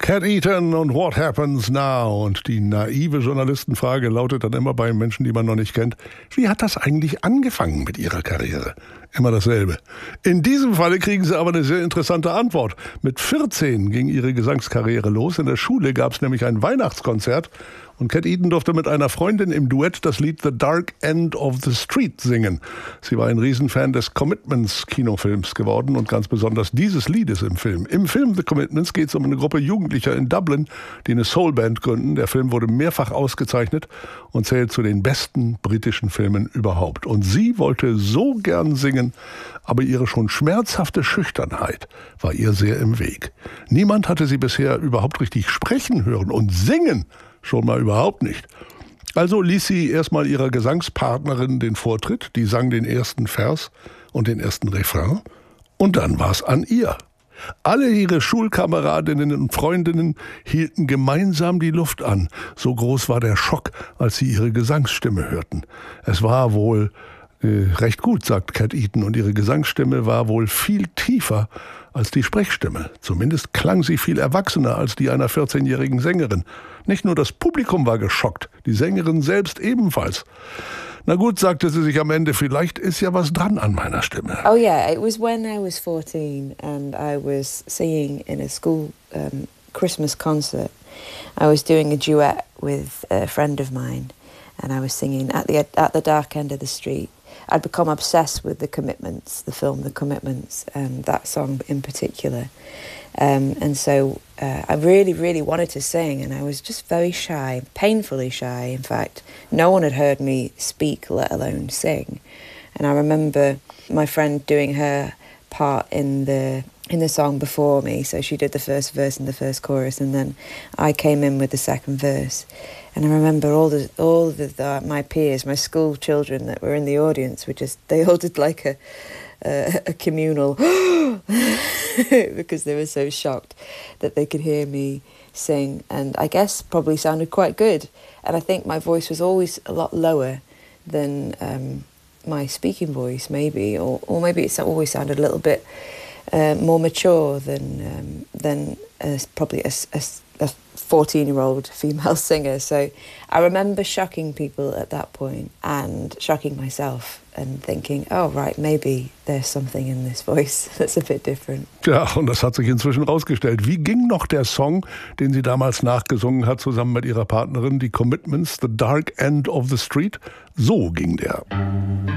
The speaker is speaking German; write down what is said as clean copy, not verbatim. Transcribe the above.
Cat Eaton und What Happens Now? Und die naive Journalistenfrage lautet dann immer bei Menschen, die man noch nicht kennt: Wie hat das eigentlich angefangen mit ihrer Karriere? Immer dasselbe. In diesem Falle kriegen sie aber eine sehr interessante Antwort. Mit 14 ging ihre Gesangskarriere los. In der Schule gab es nämlich ein Weihnachtskonzert und Cat Eaton durfte mit einer Freundin im Duett das Lied The Dark End of the Street singen. Sie war ein Riesenfan des Commitments-Kinofilms geworden und ganz besonders dieses Liedes im Film. Im Film The Commitments geht es um eine Gruppe Jugendlicher in Dublin, die eine Soulband gründen. Der Film wurde mehrfach ausgezeichnet und zählt zu den besten britischen Filmen überhaupt. Und sie wollte so gern singen, aber ihre schon schmerzhafte Schüchternheit war ihr sehr im Weg. Niemand hatte sie bisher überhaupt richtig sprechen hören und singen schon mal überhaupt nicht. Also ließ sie erstmal ihrer Gesangspartnerin den Vortritt, die sang den ersten Vers und den ersten Refrain und dann war es an ihr. Alle ihre Schulkameradinnen und Freundinnen hielten gemeinsam die Luft an. So groß war der Schock, als sie ihre Gesangsstimme hörten. Es war wohl recht gut, sagt Cat Eaton, und ihre Gesangsstimme war wohl viel tiefer als die Sprechstimme. Zumindest klang sie viel erwachsener als die einer 14-jährigen Sängerin. Nicht nur das Publikum war geschockt, die Sängerin selbst ebenfalls. Na gut, sagte sie sich am Ende, vielleicht ist ja was dran an meiner Stimme. Oh yeah, it was when I was 14 and I was singing in a school Christmas concert. I was doing a duet with a friend of mine and I was singing at the dark end of the street. I'd become obsessed with The Commitments, the film The Commitments, and that song in particular. And so I really, really wanted to sing, and I was just very shy, painfully shy, in fact. No one had heard me speak, let alone sing. And I remember my friend doing her part in the song before me, so she did the first verse and the first chorus, and then I came in with the second verse. And I remember all my peers, my school children that were in the audience, they all did like a communal because they were so shocked that they could hear me sing, and I guess probably sounded quite good. And I think my voice was always a lot lower than my speaking voice, maybe, or maybe it's always sounded a little bit more mature than probably a 14-year-old female singer. So I remember shocking people at that point and shocking myself and thinking, oh right, maybe there's something in this voice that's a bit different. Ja, und das hat sich inzwischen rausgestellt. Wie ging noch der Song, den sie damals nachgesungen hat, zusammen mit ihrer Partnerin, die Commitments, The Dark End of the Street? So ging der.